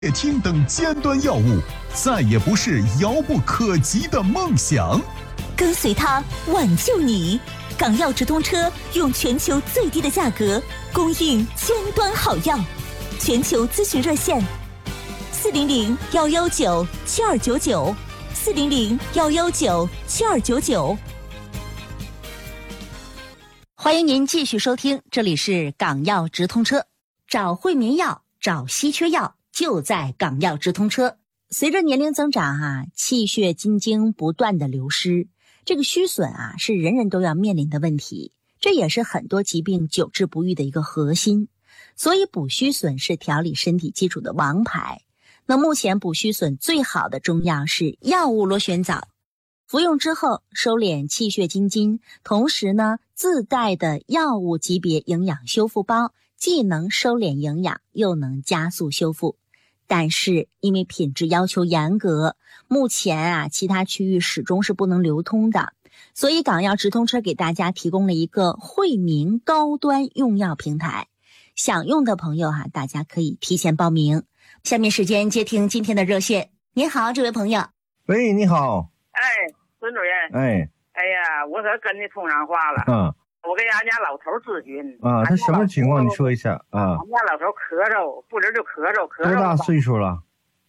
液听等尖端药物，再也不是遥不可及的梦想。 跟随它挽救你，港药直通车用全球最低的价格供应尖端好药。全球咨询热线：400-119-7299，400-119-7299。欢迎您继续收听，这里是港药直通车，找惠民药，找稀缺药，就在港药直通车。随着年龄增长气血津精不断的流失，这个虚损是人人都要面临的问题，这也是很多疾病久治不愈的一个核心。所以补虚损是调理身体基础的王牌。那目前补虚损最好的中药是药物螺旋藻，服用之后收敛气血津精，同时呢自带的药物级别营养修复包，既能收敛营养，又能加速修复。但是因为品质要求严格，目前其他区域始终是不能流通的，所以港药直通车给大家提供了一个惠民高端用药平台。想用的朋友大家可以提前报名。下面时间接听今天的热线。您好，这位朋友。 喂，你好。 孙主任。 哎呀，我可跟你通上话了。我给俺家老头咨询他什么情况？你说一下俺家老头咳嗽，不止就咳嗽。 多大岁数了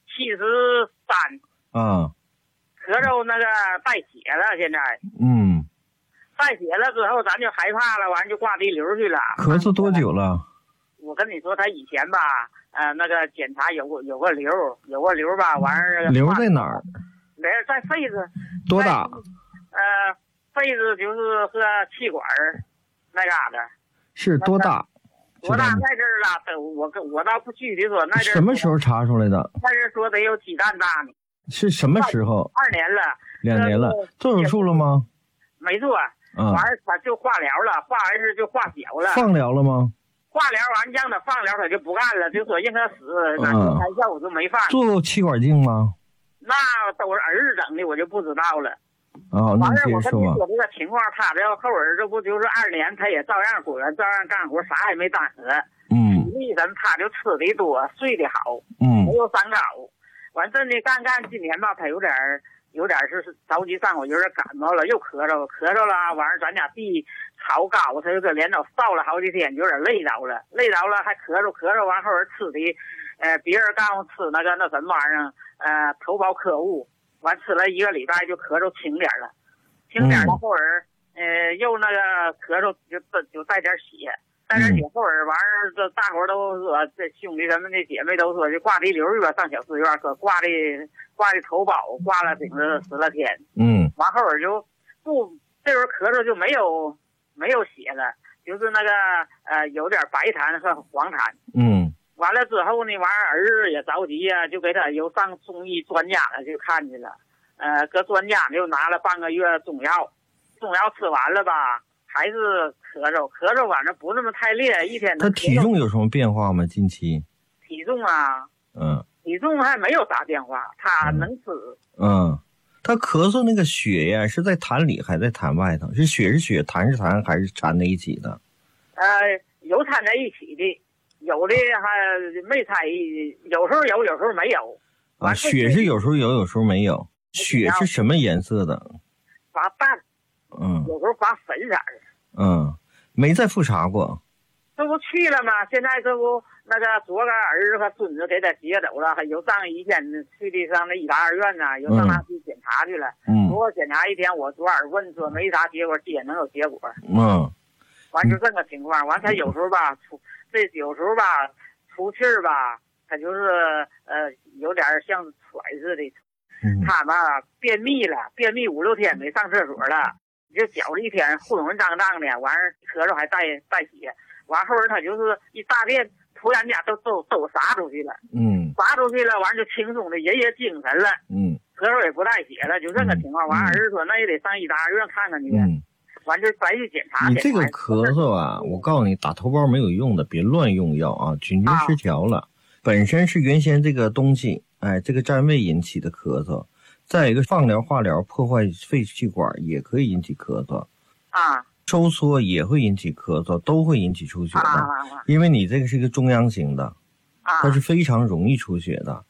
？73。咳嗽那个带血了，现在。带血了之后，咱就害怕了，完就挂滴瘤去了。 咳嗽多久了？ 我跟你说，他以前吧，那个检查有个瘤吧，完儿。 瘤在哪儿？ 瘤在肺子。 多大？ 肺子就是和气管那嘎达。 是多大？ 多大在这儿了？我倒不具体说，那阵什么时候查出来的？ 那阵说得有鸡蛋大呢。 是什么时候 ？2年了。 2年了。做手术了吗？ 没做。完儿他就化疗了，化完是就化小了。 放疗了吗？ 化疗完让他放疗，他就不干了，就说让他死，那开销我就没放。 做过气管镜吗？ 那都是儿子整的，我就不知道了。 那你接着说吧。 完了，我跟你说这个情况，他这后儿这不就是2年，他也照样果然照样干活，啥也没耽搁。体力什么他就吃的多，睡得好。没有三高。完真的干今年吧，他有点是着急上火，有点感冒了，又咳嗽了。完了，咱家地草高，他就搁连着烧了好几天，有点累着了，还咳嗽完后儿吃的，别人告诉吃那什么玩意儿，头孢科物，完吃了1个礼拜就咳嗽轻点了，后儿又那个咳嗽就带点血。后儿完儿，这大伙都说，这兄弟什么的姐妹都说，就挂滴瘤吧，上小四院可挂的头孢，挂了顶着10来天。完后儿就不，这时候咳嗽就没有血了，就是那个有点白痰和黄痰。完了之后呢，完儿子也着急就给他又上中医专家了去看去了。搁专家就拿了半个月中药吃完了吧。还是咳嗽，反正不那么太烈，一天。 他体重有什么变化吗？近期？ 体重体重还没有啥变化，他能吃。 他咳嗽那个血呀，是在痰里还在痰外头？是血，痰是痰，还是掺在一起的？ 有掺在一起的，有的还没掺，有时候有，有时候没有。 血是有时候有，有时候没有。血是什么颜色的？ 发淡。有时候发粉色的。 没再复查过。 这不去了吗？现在这不那个昨个儿子和孙子给他接走了，还有上一天去的上那医大二院呢，又上那去检查去了。我检查一天，我昨晚问说没啥结果，也能有结果。完就这个情况，完他有时候吧出气儿吧，他就是有点像喘似的。他吧便秘了，便秘5、6天没上厕所了。就搅了一天，浑浑胀胀的，完儿咳嗽还带血，完后儿他就是一大便，突然间都撒出去了，撒出去了，完就轻松的，人也精神了，咳嗽也不带血了，就这个情况。完儿子说那也得上医大二院看看去，完就再去检查。 你这个咳嗽我告诉你，打头孢没有用的，别乱用药菌群失调了，本身是原先这个东西，这个占位引起的咳嗽。再一个放疗化疗破坏肺气管也可以引起咳嗽收缩也会引起咳嗽，都会引起出血的因为你这个是一个中央型的它是非常容易出血的。